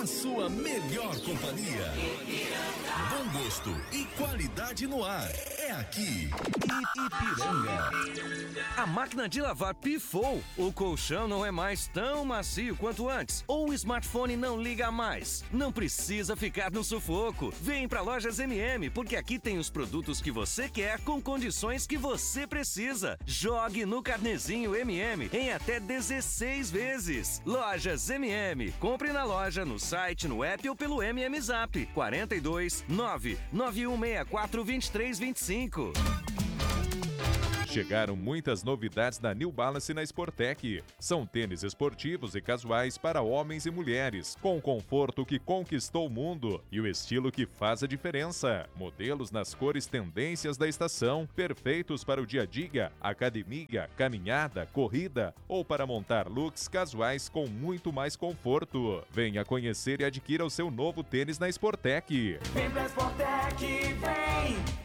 a sua melhor companhia. Bom gosto e qualidade no ar. É aqui, Ipiranga. A máquina de lavar pifou, o colchão não é mais tão macio quanto antes, ou o smartphone não liga mais. Não precisa ficar no sufoco. Vem pra Lojas MM, porque aqui tem os produtos que você quer com condições que você precisa. Jogue no carnezinho MM em até 16 vezes. Lojas MM. Compre na loja, no site, no app ou pelo MM Zap. 42 99164 2325. Chegaram muitas novidades da New Balance na Sportec. São tênis esportivos e casuais para homens e mulheres, com o conforto que conquistou o mundo e o estilo que faz a diferença. Modelos nas cores tendências da estação, perfeitos para o dia a dia, academia, caminhada, corrida ou para montar looks casuais com muito mais conforto. Venha conhecer e adquira o seu novo tênis na Sportec. Vem pra Sportec, vem!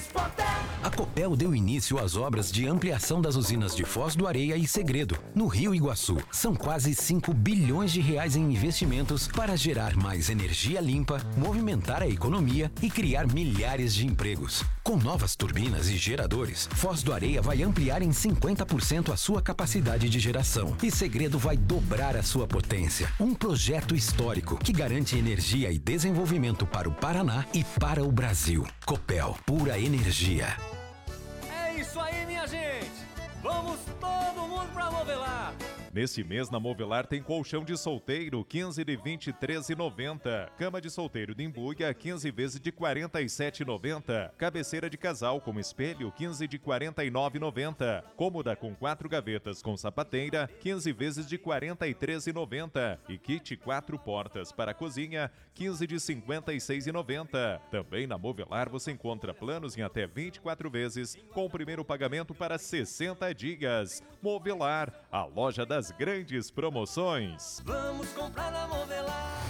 A Copel deu início às obras de ampliação das usinas de Foz do Areia e Segredo, no Rio Iguaçu. São quase 5 bilhões de reais em investimentos para gerar mais energia limpa, movimentar a economia e criar milhares de empregos. Com novas turbinas e geradores, Foz do Areia vai ampliar em 50% a sua capacidade de geração e Segredo vai dobrar a sua potência. Um projeto histórico que garante energia e desenvolvimento para o Paraná e para o Brasil. Copel, pura energia. É isso aí, minha gente! Vamos todo mundo pra Movelar! Neste mês na Movelar tem colchão de solteiro 15 de 23,90, cama de solteiro de embuia 15 vezes de 47,90, cabeceira de casal com espelho 15 de 49,90, cômoda com 4 gavetas com sapateira 15 vezes de 43,90 e kit 4 portas para a cozinha 15 de 56,90. Também na Movelar você encontra planos em até 24 vezes com o primeiro pagamento para 60 dias. Movelar, a loja das grandes promoções. Vamos comprar na Movelar.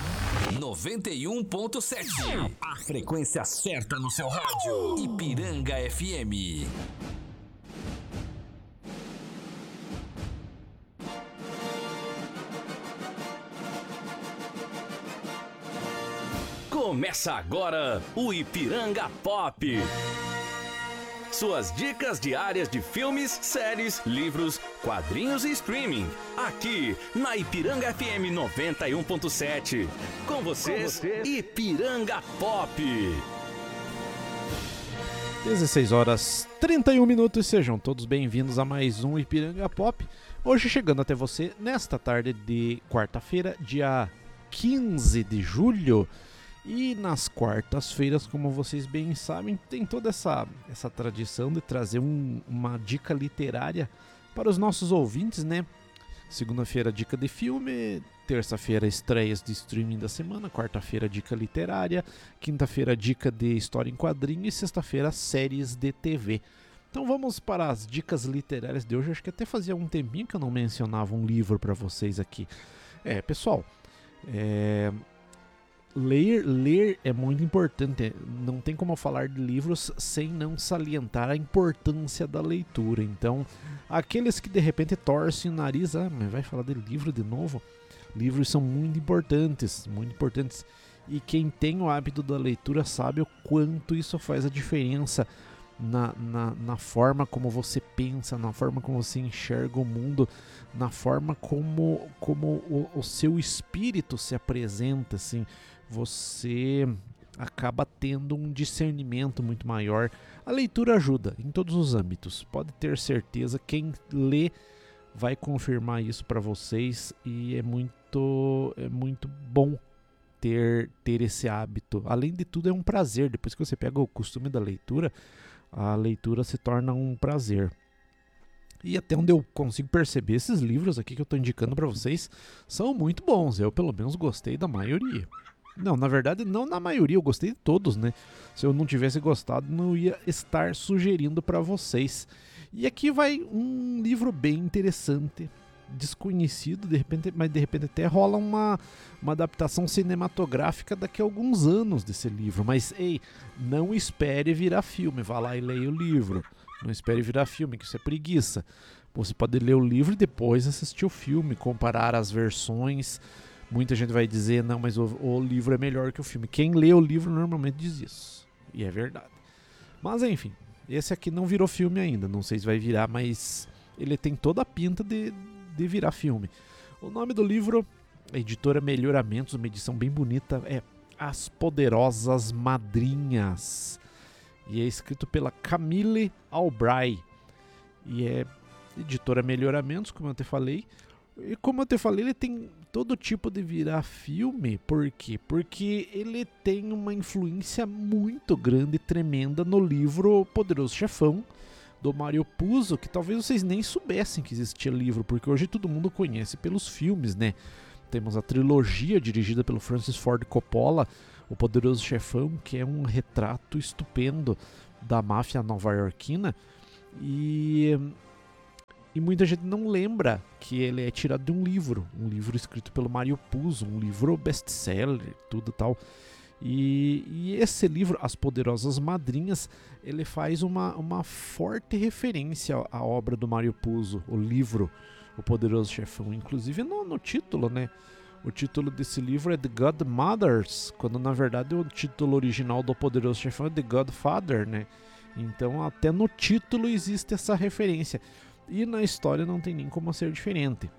91.7. A frequência certa no seu rádio. Ipiranga FM. Começa agora o Ipiranga Pop. Suas dicas diárias de filmes, séries, livros, quadrinhos e streaming. Aqui na Ipiranga FM 91.7. Com vocês, Ipiranga Pop. 16 horas 31 minutos, sejam todos bem-vindos a mais um Ipiranga Pop. Hoje chegando até você nesta tarde de quarta-feira, dia 15 de julho. E nas quartas-feiras, como vocês bem sabem, tem toda essa tradição de trazer uma dica literária para os nossos ouvintes, né? Segunda-feira, dica de filme, terça-feira, estreias de streaming da semana, quarta-feira, dica literária, quinta-feira, dica de história em quadrinho e sexta-feira, séries de TV. Então vamos para as dicas literárias de hoje. Acho que até fazia um tempinho que eu não mencionava um livro para vocês aqui. Pessoal, Ler é muito importante, não tem como falar de livros sem não salientar a importância da leitura. Então, aqueles que de repente torcem o nariz, mas vai falar de livro de novo? Livros são muito importantes, e quem tem o hábito da leitura sabe o quanto isso faz a diferença na forma como você pensa, na forma como você enxerga o mundo, na forma como o seu espírito se apresenta, assim, você acaba tendo um discernimento muito maior. A leitura ajuda em todos os âmbitos, pode ter certeza, quem lê vai confirmar isso para vocês, e é muito bom ter esse hábito. Além de tudo, é um prazer. Depois que você pega o costume da leitura, a leitura se torna um prazer. E até onde eu consigo perceber, esses livros aqui que eu estou indicando para vocês são muito bons. Eu pelo menos gostei da maioria. Não, na verdade não na maioria, eu gostei de todos, né? Se eu não tivesse gostado, não ia estar sugerindo para vocês. E aqui vai um livro bem interessante, desconhecido, mas de repente até rola uma adaptação cinematográfica daqui a alguns anos desse livro. Mas ei, não espere virar filme, vá lá e leia o livro. Não espere virar filme, que isso é preguiça. Você pode ler o livro e depois assistir o filme, comparar as versões, Muita gente vai dizer, não, mas o livro é melhor que o filme. Quem lê o livro normalmente diz isso. E é verdade. Mas enfim, esse aqui não virou filme ainda. Não sei se vai virar, mas ele tem toda a pinta de virar filme. O nome do livro, a editora Melhoramentos, uma edição bem bonita, é As Poderosas Madrinhas. E é escrito pela Camille Albright. E é editora Melhoramentos, como eu te falei. E como eu te falei, ele tem todo tipo de virar filme. Por quê? Porque ele tem uma influência muito grande e tremenda no livro Poderoso Chefão, do Mario Puzo, que talvez vocês nem soubessem que existia livro, porque hoje todo mundo conhece pelos filmes, né? Temos a trilogia dirigida pelo Francis Ford Coppola, O Poderoso Chefão, que é um retrato estupendo da máfia nova-iorquina. E muita gente não lembra que ele é tirado de um livro escrito pelo Mario Puzo, um livro best-seller, tudo tal. E esse livro, As Poderosas Madrinhas, ele faz uma forte referência à obra do Mario Puzo, o livro O Poderoso Chefão, inclusive no título, né? O título desse livro é The Godmothers, quando na verdade o título original do Poderoso Chefão é The Godfather, né? Então até no título existe essa referência. E na história não tem nem como ser diferente.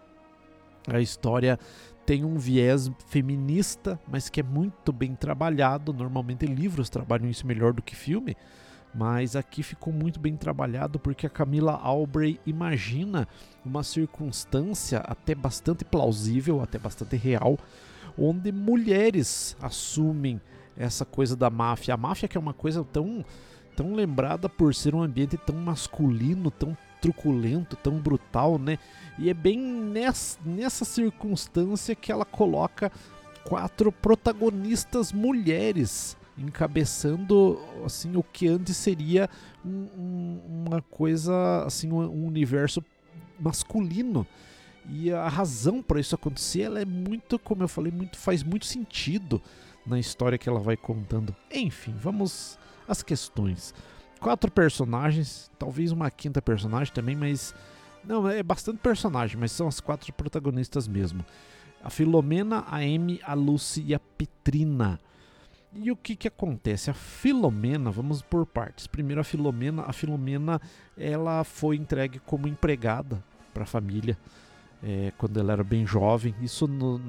A história tem um viés feminista, mas que é muito bem trabalhado. Normalmente livros trabalham isso melhor do que filme, mas aqui ficou muito bem trabalhado porque a Camila Albright imagina uma circunstância até bastante plausível, até bastante real, onde mulheres assumem essa coisa da máfia. A máfia que é uma coisa tão lembrada por ser um ambiente tão masculino, tão truculento, tão brutal, né? E é bem nessa circunstância que ela coloca 4 protagonistas mulheres encabeçando assim o que antes seria uma coisa assim, um universo masculino. E a razão para isso acontecer, ela é muito, como eu falei, faz muito sentido na história que ela vai contando. Enfim, vamos às questões. 4 personagens, talvez uma 5ª personagem também, mas não, é bastante personagem, mas são as 4 protagonistas mesmo. A Filomena, a Amy, a Lucy e a Petrina. E o que acontece? A Filomena, vamos por partes. Primeiro a Filomena, ela foi entregue como empregada para a família quando ela era bem jovem. Isso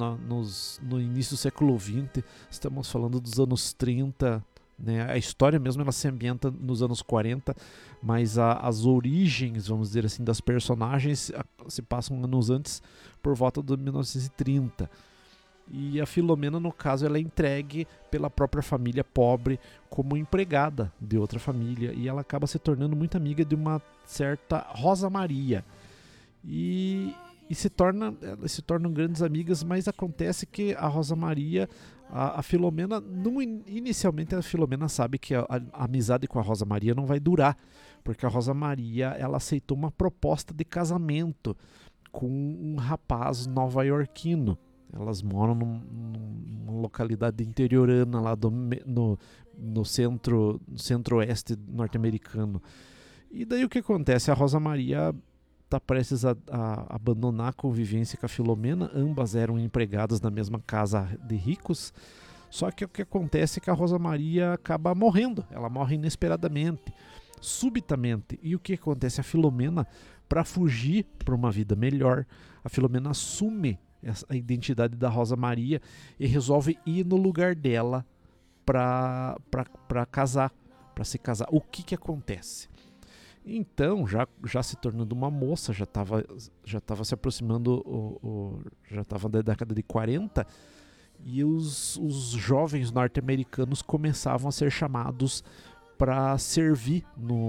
no início do século XX, estamos falando dos anos 30, né? A história mesmo ela se ambienta nos anos 40, mas as origens, vamos dizer assim, das personagens se passam anos antes, por volta de 1930. E a Filomena, no caso, ela é entregue pela própria família pobre como empregada de outra família, e ela acaba se tornando muito amiga de uma certa Rosa Maria. E se tornam grandes amigas, mas acontece que a Rosa Maria, a Filomena, inicialmente a Filomena sabe que a amizade com a Rosa Maria não vai durar, porque a Rosa Maria ela aceitou uma proposta de casamento com um rapaz nova-iorquino. Elas moram numa localidade interiorana lá no centro-oeste norte-americano. E daí o que acontece? A Rosa Maria está prestes a abandonar a convivência com a Filomena. Ambas eram empregadas na mesma casa de ricos. Só que o que acontece é que a Rosa Maria acaba morrendo. Ela morre inesperadamente, subitamente. E o que acontece? A Filomena, para fugir para uma vida melhor, a Filomena assume a identidade da Rosa Maria e resolve ir no lugar dela para se casar. O que acontece? Então, já se tornando uma moça, já estava se aproximando, já estava da década de 40, e os jovens norte-americanos começavam a ser chamados para servir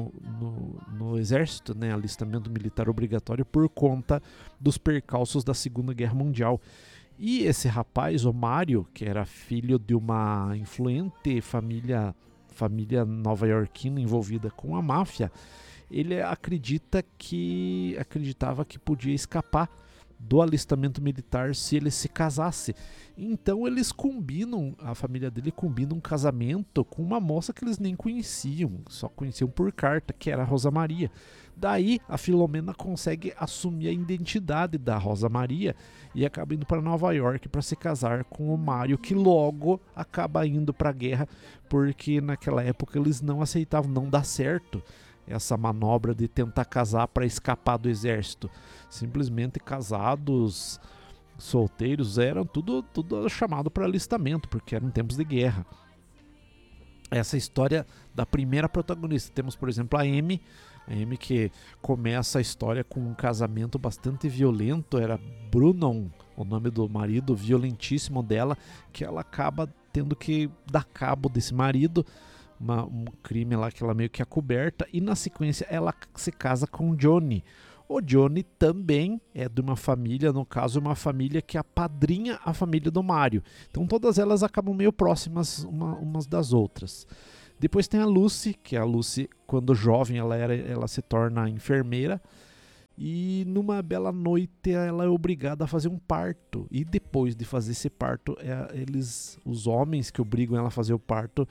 no exército, né, alistamento militar obrigatório, por conta dos percalços da Segunda Guerra Mundial. E esse rapaz, o Mário, que era filho de uma influente família nova-iorquina envolvida com a máfia, ele acreditava que podia escapar do alistamento militar se ele se casasse. Então eles combinam, a família dele combina um casamento com uma moça que eles nem conheciam, só conheciam por carta, que era a Rosa Maria. Daí a Filomena consegue assumir a identidade da Rosa Maria e acaba indo para Nova York para se casar com o Mário, que logo acaba indo para a guerra, porque naquela época eles não aceitavam, não dá certo essa manobra de tentar casar para escapar do exército. Simplesmente casados, solteiros, eram tudo chamado para alistamento, porque eram tempos de guerra. Essa história da primeira protagonista. Temos, por exemplo, a Amy que começa a história com um casamento bastante violento. Era Brunon, o nome do marido violentíssimo dela, que ela acaba tendo que dar cabo desse marido, um crime lá que ela meio que é coberta, e na sequência ela se casa com Johnny. O Johnny também é de uma família, no caso uma família que apadrinha a família do Mário. Então todas elas acabam meio próximas umas das outras. Depois tem a Lucy, que a Lucy, quando jovem, ela se torna enfermeira. E numa bela noite ela é obrigada a fazer um parto. E depois de fazer esse parto, os homens que obrigam ela a fazer o parto,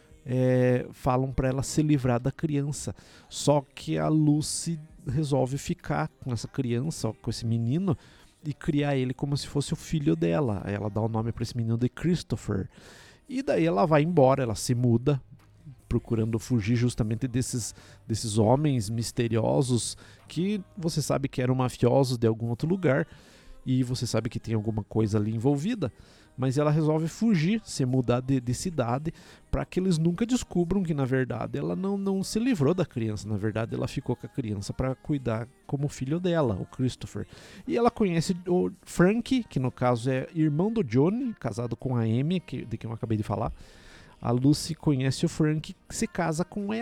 falam para ela se livrar da criança. Só que a Lucy resolve ficar com essa criança, com esse menino, e criar ele como se fosse o filho dela. Ela dá o nome para esse menino de Christopher. E daí ela vai embora, ela se muda, procurando fugir justamente desses homens misteriosos que você sabe que eram mafiosos de algum outro lugar, e você sabe que tem alguma coisa ali envolvida. Mas ela resolve fugir, se mudar de cidade, para que eles nunca descubram que na verdade ela não se livrou da criança. Na verdade ela ficou com a criança para cuidar como filho dela, o Christopher. E ela conhece o Frank, que no caso é irmão do Johnny, casado com a Amy, de quem eu acabei de falar. A Lucy conhece o Frank, que se casa com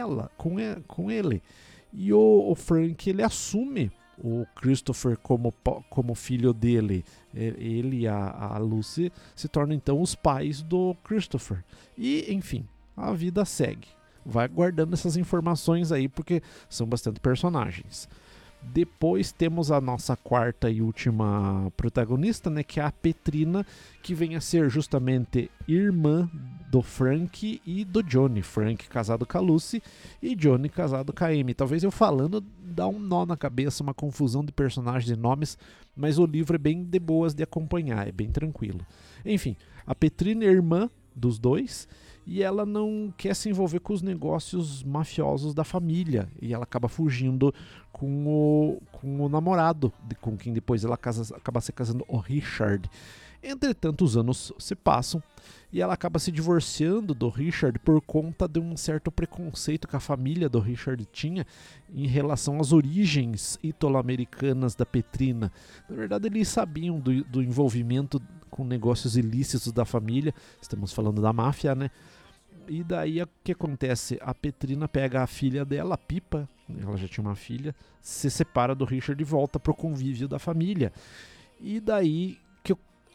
ele. E o Frank, ele assume o Christopher como filho dele. Ele e a Lucy se tornam então os pais do Christopher. E, enfim, a vida segue. Vai guardando essas informações aí, porque são bastante personagens. Depois temos a nossa quarta e última protagonista, né, que é a Petrina, que vem a ser justamente irmã do Frank e do Johnny. Frank casado com a Lucy e Johnny casado com a Amy. Talvez eu falando dá um nó na cabeça, uma confusão de personagens e nomes, mas o livro é bem de boas de acompanhar, é bem tranquilo. Enfim, a Petrina é irmã dos dois, e ela não quer se envolver com os negócios mafiosos da família, e ela acaba fugindo com o namorado, com quem depois ela acaba se casando, o Richard. Entretanto, os anos se passam e ela acaba se divorciando do Richard por conta de um certo preconceito que a família do Richard tinha em relação às origens italo-americanas da Petrina. Na verdade, eles sabiam do envolvimento com negócios ilícitos da família, estamos falando da máfia, né? E daí o que acontece? A Petrina pega a filha dela, a Pipa, ela já tinha uma filha, se separa do Richard e volta pro convívio da família. E daí que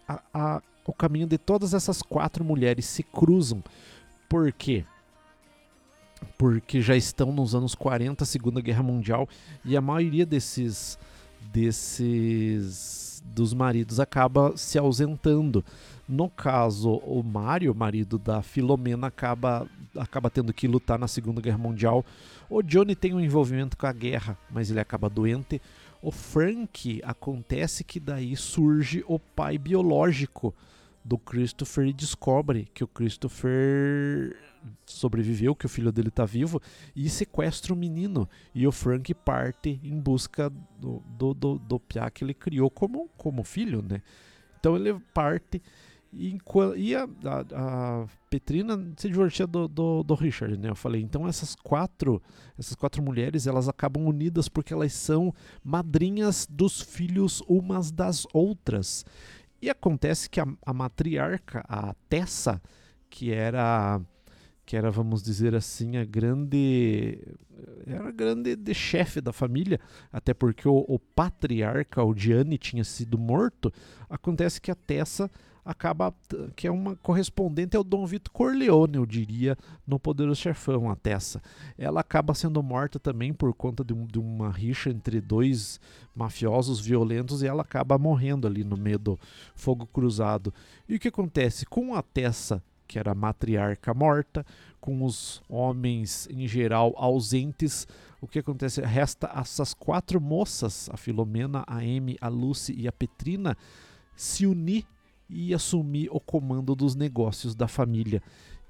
o caminho de todas essas 4 mulheres se cruzam. Por quê? Porque já estão nos anos 40, Segunda Guerra Mundial, e a maioria dos maridos acaba se ausentando. No caso, o Mário, marido da Filomena, acaba tendo que lutar na Segunda Guerra Mundial. O Johnny tem um envolvimento com a guerra, mas ele acaba doente. O Frank, acontece que daí surge o pai biológico do Christopher e descobre que o Christopher sobreviveu, que o filho dele está vivo, e sequestra o menino. E o Frank parte em busca do piá que ele criou como filho, né? Então ele parte e a Petrina se divertia do Richard, né? Eu falei, então essas quatro mulheres, elas acabam unidas porque elas são madrinhas dos filhos umas das outras. E acontece que a matriarca, a Tessa, que era, vamos dizer assim, era a grande chefe da família, até porque o patriarca, o Gianni, tinha sido morto. Acontece que a Tessa que é uma correspondente ao Dom Vito Corleone, eu diria, no Poderoso Chefão, a Tessa. Ela acaba sendo morta também por conta de uma rixa entre dois mafiosos violentos e ela acaba morrendo ali no meio do fogo cruzado. E o que acontece? Com a Tessa, que era a matriarca, morta, com os homens em geral ausentes, o que acontece? Resta essas 4 moças, a Filomena, a Amy, a Lucy e a Petrina, se unir e assumir o comando dos negócios da família.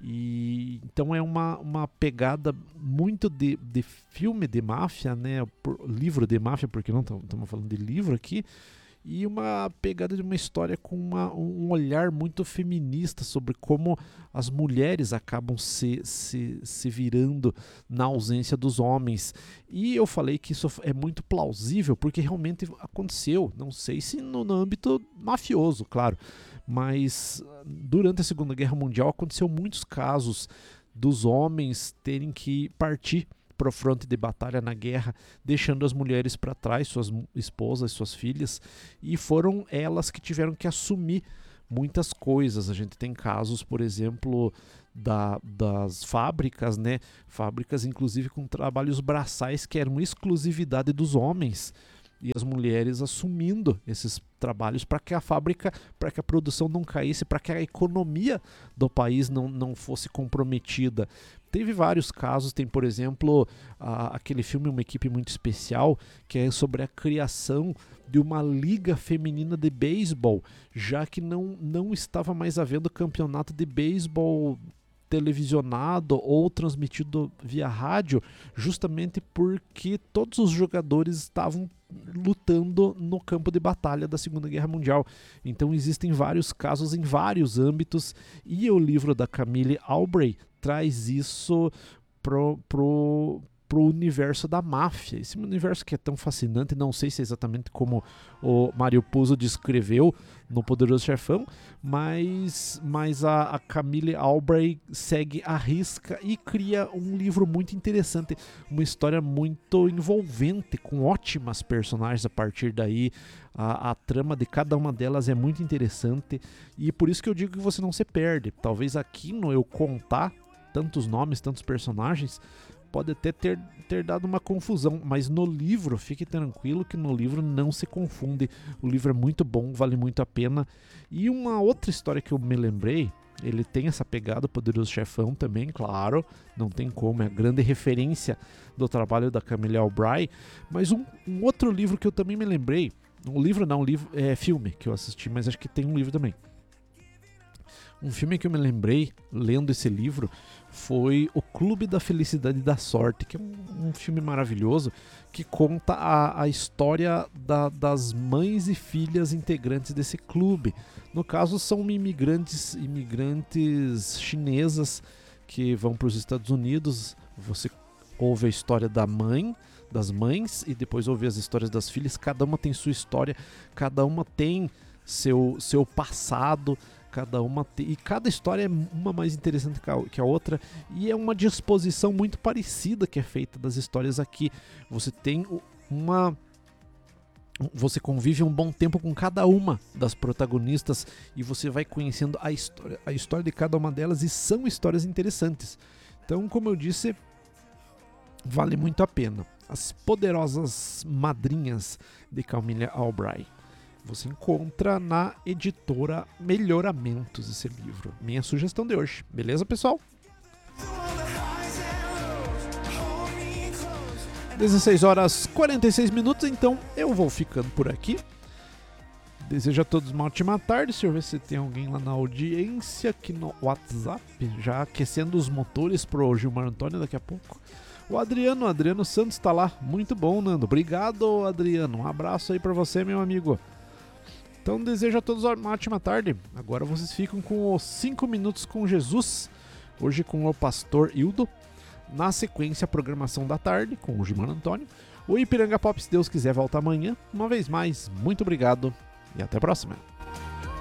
E então é uma pegada muito de filme de máfia, né? Livro de máfia, porque não estamos falando de livro aqui, e uma pegada de uma história com um olhar muito feminista sobre como as mulheres acabam se virando na ausência dos homens. E eu falei que isso é muito plausível porque realmente aconteceu, não sei se no âmbito mafioso, claro, mas durante a Segunda Guerra Mundial aconteceu muitos casos dos homens terem que partir para o fronte de batalha na guerra, deixando as mulheres para trás, suas esposas, suas filhas, e foram elas que tiveram que assumir muitas coisas. A gente tem casos, por exemplo, das fábricas, né? Fábricas inclusive com trabalhos braçais que eram exclusividade dos homens, e as mulheres assumindo esses trabalhos para que a fábrica, para que a produção não caísse, para que a economia do país não fosse comprometida. Teve vários casos, tem por exemplo aquele filme Uma Equipe Muito Especial, que é sobre a criação de uma liga feminina de beisebol, já que não estava mais havendo campeonato de beisebol televisionado ou transmitido via rádio, justamente porque todos os jogadores estavam lutando no campo de batalha da Segunda Guerra Mundial. Então existem vários casos em vários âmbitos, e o livro da Camille Albright traz isso pro universo da máfia, esse universo que é tão fascinante. Não sei se é exatamente como o Mario Puzo descreveu no Poderoso Chefão, mas a Camille Albright segue à risca e cria um livro muito interessante, uma história muito envolvente, com ótimas personagens a partir daí. A trama de cada uma delas é muito interessante, e por isso que eu digo que você não se perde. Talvez aqui no eu contar tantos nomes, tantos personagens, pode até ter dado uma confusão, mas no livro, fique tranquilo que no livro não se confunde. O livro é muito bom, vale muito a pena. E uma outra história que eu me lembrei, ele tem essa pegada Poderoso Chefão também, claro, não tem como, é a grande referência do trabalho da Camille Albright, mas um outro livro que eu também me lembrei, filme que eu assisti, mas acho que tem um livro também. Um filme que eu me lembrei, lendo esse livro, foi O Clube da Felicidade e da Sorte, que é um filme maravilhoso, que conta a história das mães e filhas integrantes desse clube. No caso, são imigrantes chinesas que vão para os Estados Unidos. Você ouve a história das mães, e depois ouve as histórias das filhas. Cada uma tem sua história, cada uma tem seu passado, e cada história é uma mais interessante que a outra, e é uma disposição muito parecida que é feita das histórias aqui. Você convive um bom tempo com cada uma das protagonistas e você vai conhecendo a história de cada uma delas, e são histórias interessantes. Então, como eu disse, vale muito a pena. As Poderosas Madrinhas, de Camille Albright. Você encontra na editora Melhoramentos esse livro. Minha sugestão de hoje. Beleza, pessoal? 16h46, então eu vou ficando por aqui. Desejo a todos uma ótima tarde. Deixa eu ver se tem alguém lá na audiência aqui no WhatsApp, já aquecendo os motores pro Gilmar Antônio daqui a pouco. O Adriano Santos está lá. Muito bom, Nando. Obrigado, Adriano. Um abraço aí para você, meu amigo. Então desejo a todos uma ótima tarde. Agora vocês ficam com os 5 minutos com Jesus, hoje com o pastor Hildo. Na sequência, a programação da tarde com o Gilmar Antônio. O Ipiranga Pop, se Deus quiser, volta amanhã. Uma vez mais, muito obrigado e até a próxima.